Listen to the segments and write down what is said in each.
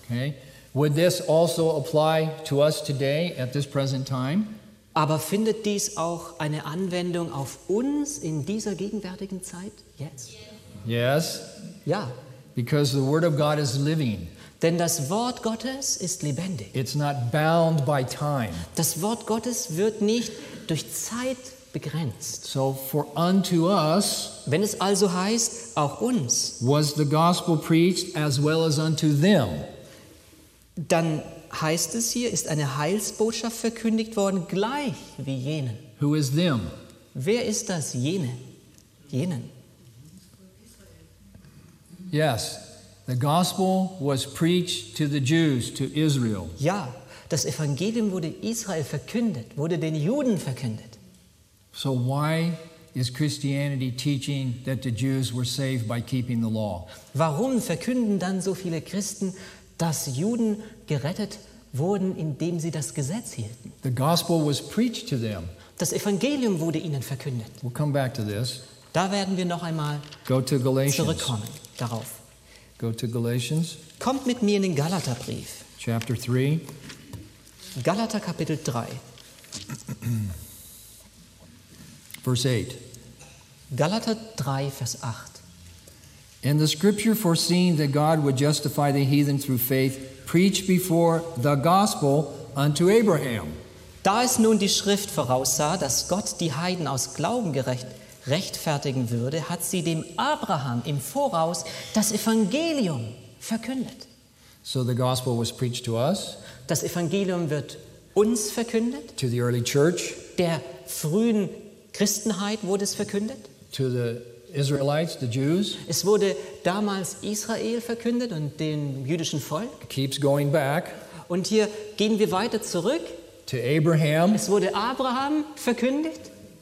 Okay? Would this also apply to us today at this present time? Aber findet dies auch eine Anwendung auf uns in dieser gegenwärtigen Zeit? Jetzt? Yes, Ja, because the Word of God is living. denn das Wort Gottes ist lebendig. It's not bound by time. Das Wort Gottes wird nicht durch Zeit begrenzt. So for unto us Wenn es also heißt, auch uns, was the gospel preached as well as unto them. dann heißt es hier, ist eine Heilsbotschaft verkündigt worden, gleich wie jenen. Who is them? Wer ist das? Jene. Jenen. Yes, the gospel was preached to the Jews, to Israel. Ja, das Evangelium wurde Israel verkündet, wurde den Juden verkündet. So why is Christianity teaching that the Jews were saved by keeping the law? Warum verkünden dann so viele Christen, dass Juden gerettet wurden, indem sie das Gesetz hielten? The gospel was preached to them. Das Evangelium wurde ihnen verkündet. We'll come back to this. Da werden wir noch einmal Go to Galatians. zurückkommen darauf. Go to Galatians, Kommt mit mir in den Galaterbrief. chapter 3. Galater Kapitel 3. Verse 8. Galater 3, Vers 8. And the scripture foreseeing that God would justify the heathen through faith preached before the gospel unto Abraham. Da es nun die Schrift voraussah, dass Gott die Heiden aus Glauben rechtfertigen würde, hat sie dem Abraham im Voraus das Evangelium verkündet. So the gospel was preached to us, Das Evangelium wird uns verkündet, to the early church, der frühen Christenheit wurde es verkündet. to the Israelites, the Jews. Es wurde damals Israel verkündet und dem jüdischen Volk. It keeps going back Und hier gehen wir weiter zurück. to Abraham. Es wurde Abraham verkündigt.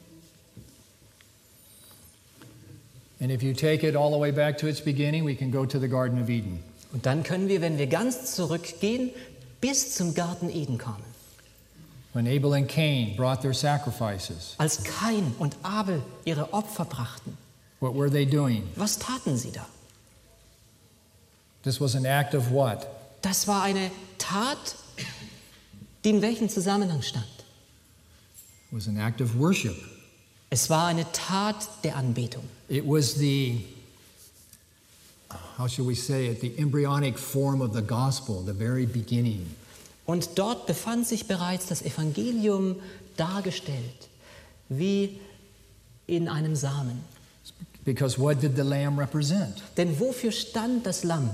And if you take it all the way back to its beginning, we can go to the Garden of Eden. Und dann können wir, wenn wir ganz zurückgehen, bis zum Garten Eden kommen. When Abel and Cain brought their sacrifices, Als Kain und Abel ihre Opfer brachten, what were they doing? was taten sie da? This was an act of what? Das war eine Tat, die in welchem Zusammenhang stand? It was an act of worship. Es war eine Tat der Anbetung. It was the, how shall we say it, the embryonic form of the gospel, the very beginning. Und dort befand sich bereits das Evangelium dargestellt, wie in einem Samen. Because what did the lamb represent? Denn wofür stand das Lamm?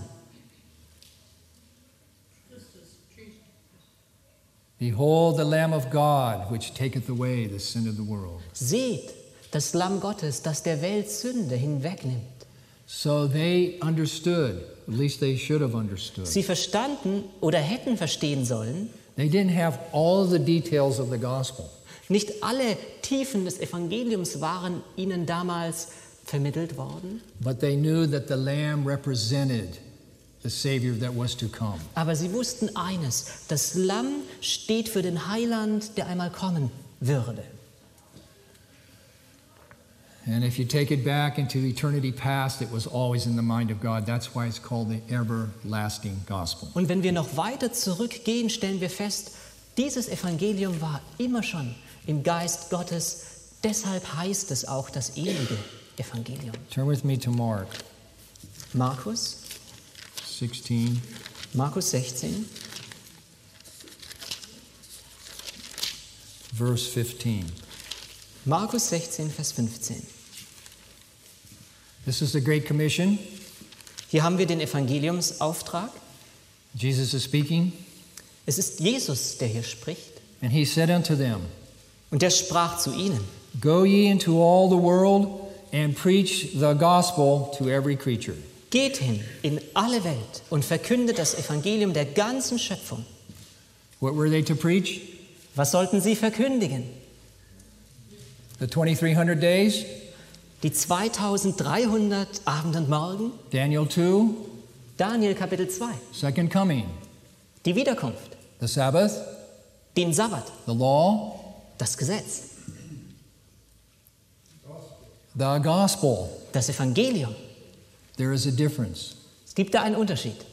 Behold the Lamb of God, which taketh away the sin of the world. Seht, das Lamm Gottes, das der Welt Sünde hinwegnimmt. So they understood, at least they should have understood. Sie verstanden oder hätten verstehen sollen, They didn't have all the details of the gospel, nicht alle Tiefen des Evangeliums waren ihnen damals vermittelt worden, but they knew that the Lamb represented the Savior that was to come. aber sie wussten eines: Das Lamm steht für den Heiland, der einmal kommen würde. And if you take it back into eternity past, it was always in the mind of God. That's why it's called the everlasting gospel. Und wenn wir noch weiter zurückgehen, stellen wir fest, dieses Evangelium war immer schon im Geist Gottes. Deshalb heißt es auch das ewige Evangelium. Turn with me to Mark Markus 16. Markus 16, Verse 15. Markus 16, Vers 15. This is the Great Commission. Hier haben wir den Evangeliumsauftrag. Jesus is speaking, Es ist Jesus, der hier spricht. and he said unto them, Und er sprach zu ihnen: Go ye into all the world and preach the gospel to every creature. Geht hin in alle Welt und verkündet das Evangelium der ganzen Schöpfung. What were they to preach? Was sollten sie verkündigen? The 2300 days? Die 2300 Abend und Morgen? Daniel 2? Daniel Kapitel 2. Second coming? Die Wiederkunft, The Sabbath? den Sabbat, The law? das Gesetz, The gospel? das Evangelium. There is a difference. Es gibt da einen Unterschied.